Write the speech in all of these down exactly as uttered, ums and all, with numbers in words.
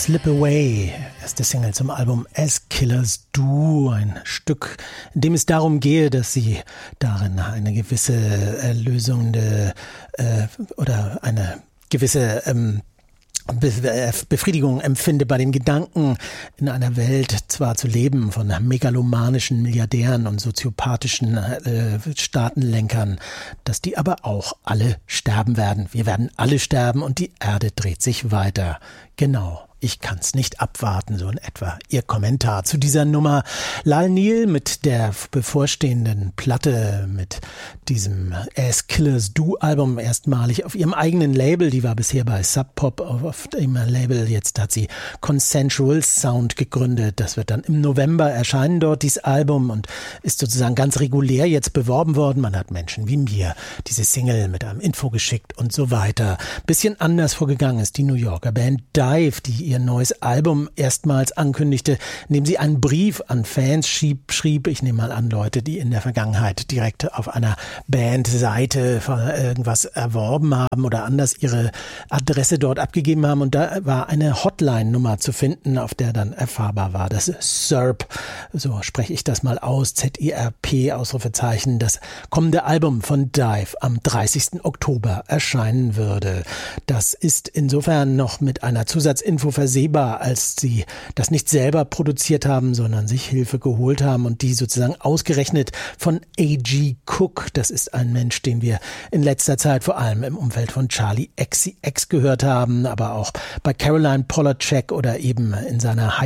Slip Away, erste Single zum Album As Killers Do, ein Stück, in dem es darum gehe, dass sie darin eine gewisse erlösende äh, oder eine gewisse ähm, Befriedigung empfinde bei dem Gedanken, in einer Welt zwar zu leben von megalomanischen Milliardären und soziopathischen äh, Staatenlenkern, dass die aber auch alle sterben werden. Wir werden alle sterben und die Erde dreht sich weiter. Genau. Ich kann's nicht abwarten, so in etwa Ihr Kommentar zu dieser Nummer. Lal Neal mit der bevorstehenden Platte, mit diesem As Killers Do Album erstmalig auf ihrem eigenen Label. Die war bisher bei Sub Pop auf dem Label. Jetzt hat sie Consensual Sound gegründet. Das wird dann im November erscheinen dort, dieses Album, und ist sozusagen ganz regulär jetzt beworben worden. Man hat Menschen wie mir diese Single mit einem Info geschickt und so weiter. Bisschen anders vorgegangen ist die New Yorker Band Dive, die ihr neues Album erstmals ankündigte, indem sie einen Brief an Fans schrieb, schrieb, ich nehme mal an, Leute, die in der Vergangenheit direkt auf einer Bandseite irgendwas erworben haben oder anders ihre Adresse dort abgegeben haben, und da war eine Hotline-Nummer zu finden, auf der dann erfahrbar war, dass S I R P, so spreche ich das mal aus, Z I R P, Ausrufezeichen, das kommende Album von Dive am dreißigsten Oktober erscheinen würde. Das ist insofern noch mit einer Zusatzinfo versehbar, als sie das nicht selber produziert haben, sondern sich Hilfe geholt haben, und die sozusagen ausgerechnet von A G Cook. Das ist ein Mensch, den wir in letzter Zeit vor allem im Umfeld von Charlie X C X gehört haben, aber auch bei Caroline Polachek oder eben in seiner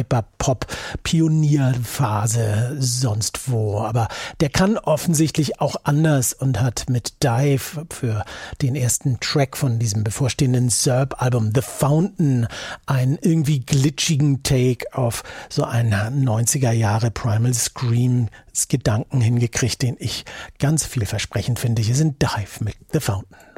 Hyperpop-Pionierphase sonst wo. Aber der kann offensichtlich auch anders und hat mit Dive für den ersten Track von diesem bevorstehenden S I R P-Album The Fountain einen irgendwie glitschigen Take auf so einen neunziger Jahre Primal Scream Gedanken hingekriegt, den ich ganz vielversprechend finde. Hier sind Dive mit The Fountain.